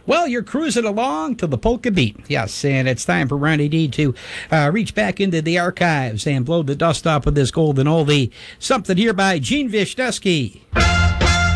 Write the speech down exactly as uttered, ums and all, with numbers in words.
Well, you're cruising along to the polka beat. Yes, and it's time for Ronnie D to uh, reach back into the archives and blow the dust off with this golden oldie. Something here by Gene Wisniewski.